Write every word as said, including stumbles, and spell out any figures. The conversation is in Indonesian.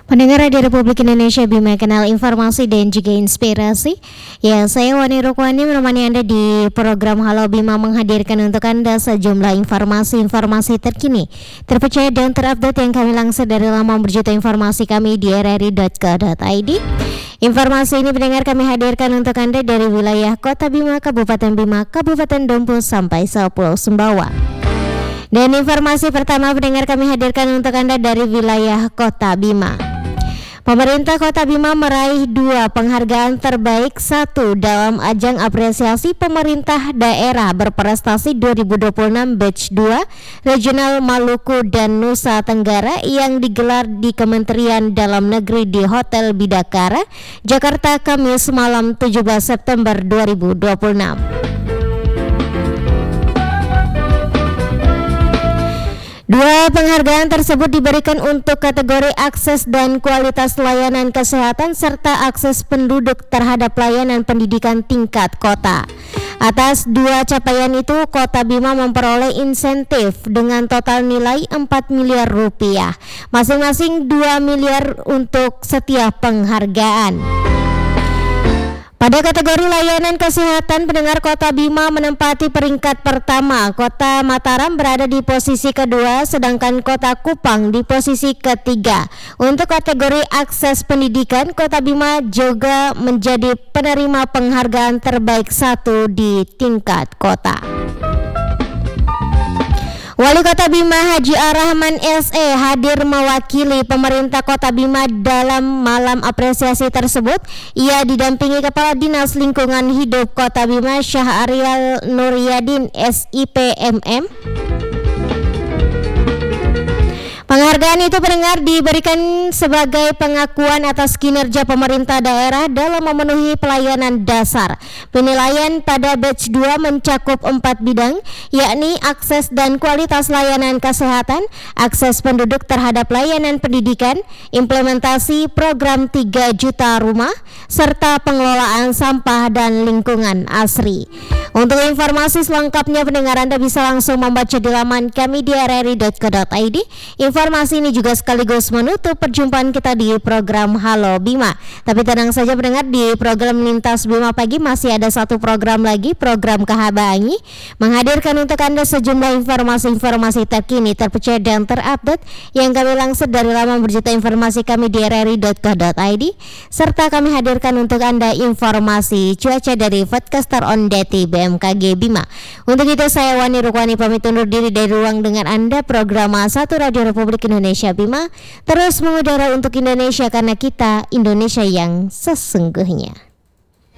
Pendengar Radio Republik Indonesia Bima, kenal informasi dan juga inspirasi. Ya, saya Wani Rukwani menemani Anda di program Halo Bima, menghadirkan untuk Anda sejumlah informasi-informasi terkini, terpercaya dan terupdate yang kami langsir dari laman berjuta informasi kami di r r i dot co dot i d. Informasi ini pendengar kami hadirkan untuk Anda dari wilayah Kota Bima, Kabupaten Bima, Kabupaten Dompu sampai Pulau Sumbawa. Dan informasi pertama pendengar kami hadirkan untuk Anda dari wilayah Kota Bima. Pemerintah Kota Bima meraih dua penghargaan terbaik, satu dalam ajang apresiasi pemerintah daerah berprestasi dua ribu dua puluh enam Batch dua Regional Maluku dan Nusa Tenggara yang digelar di Kementerian Dalam Negeri di Hotel Bidakara, Jakarta, Kamis malam tujuh belas September dua ribu dua puluh enam. Dua penghargaan tersebut diberikan untuk kategori akses dan kualitas layanan kesehatan serta akses penduduk terhadap layanan pendidikan tingkat kota. Atas dua capaian itu, Kota Bima memperoleh insentif dengan total nilai empat miliar rupiah, masing-masing dua miliar untuk setiap penghargaan. Pada kategori layanan kesehatan, pendengar, Kota Bima menempati peringkat pertama, Kota Mataram berada di posisi kedua, sedangkan Kota Kupang di posisi ketiga. Untuk kategori akses pendidikan, Kota Bima juga menjadi penerima penghargaan terbaik satu di tingkat kota. Wali Kota Bima Haji Ar-Rahman S E hadir mewakili pemerintah Kota Bima dalam malam apresiasi tersebut. Ia didampingi Kepala Dinas Lingkungan Hidup Kota Bima Syahrial Nuryadin S I P M M. Penghargaan itu pendengar diberikan sebagai pengakuan atas kinerja pemerintah daerah dalam memenuhi pelayanan dasar. Penilaian pada batch dua mencakup empat bidang, yakni akses dan kualitas layanan kesehatan, akses penduduk terhadap layanan pendidikan, implementasi program tiga juta rumah, serta pengelolaan sampah dan lingkungan asri. Untuk informasi selengkapnya pendengar, Anda bisa langsung membaca di laman kami di r r i dot co dot i d. Informasi ini juga sekaligus menutup perjumpaan kita di program Halo Bima. Tapi tenang saja pendengar, di program Lintas Bima Pagi masih ada satu program lagi, program Kahabangi, menghadirkan untuk Anda sejumlah informasi-informasi terkini, terpercaya dan terupdate yang kami langsir dari laman berjuta informasi kami di r r i dot co dot i d, serta kami hadirkan untuk Anda informasi cuaca dari Foodcaster on Deti B M K G Bima. Untuk itu saya Wani Rukwani pamit undur diri dari ruang dengan Anda program satu Radio Republik Indonesia Bima, terus mengudara untuk Indonesia karena kita Indonesia yang sesungguhnya.